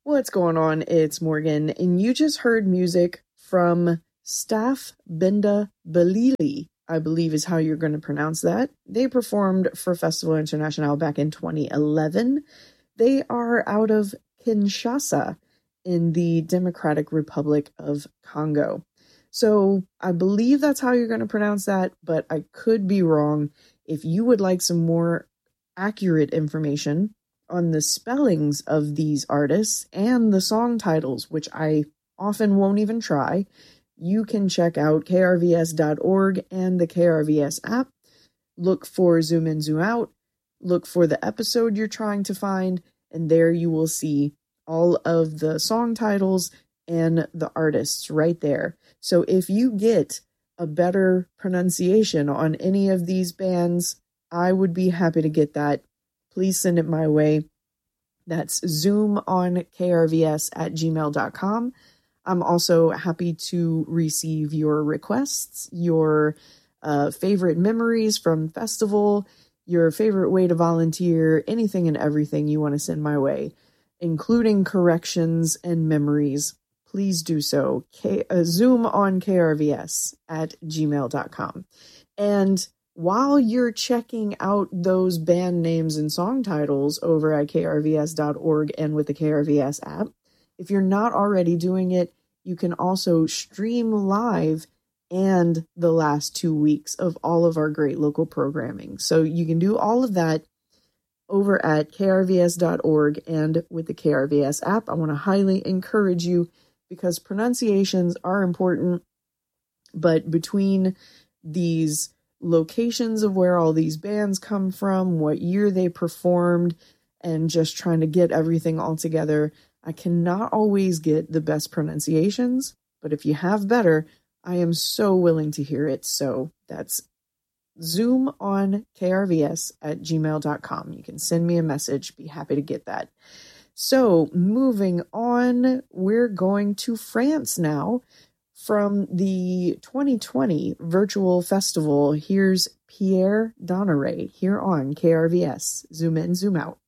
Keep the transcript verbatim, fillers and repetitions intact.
What's going on? It's Morgan, and you just heard music from Staff Benda Balili, I believe is how you're going to pronounce that. They performed for Festival International back in twenty eleven. They are out of Kinshasa in the Democratic Republic of Congo. So I believe that's how you're going to pronounce that, but I could be wrong. If you would like some more accurate information on the spellings of these artists and the song titles, which I often won't even try, you can check out K R V S dot org and the K R V S app. Look for Zoom In, Zoom Out. Look for the episode you're trying to find, and there you will see all of the song titles and the artists right there. So if you get a better pronunciation on any of these bands, I would be happy to get that. Please send it my way. That's zoom on K R V S at gmail dot com. I'm also happy to receive your requests, your uh, favorite memories from festival, your favorite way to volunteer, anything and everything you want to send my way, including corrections and memories. Please do so. K- uh, zoom on K R V S at gmail dot com. And while you're checking out those band names and song titles over at K R V S dot org and with the K R V S app, if you're not already doing it, you can also stream live and the last two weeks of all of our great local programming. So you can do all of that over at K R V S dot org and with the K R V S app. I want to highly encourage you because pronunciations are important, but between these locations of where all these bands come from, what year they performed, and just trying to get everything all together, I cannot always get the best pronunciations, but if you have better, I am so willing to hear it. So that's zoom on K R V S at gmail dot com. You can send me a message. Be happy to get that. So moving on, we're going to France now. From the twenty twenty virtual festival, here's Pierre Donneray here on K R V S. Zoom in, zoom out.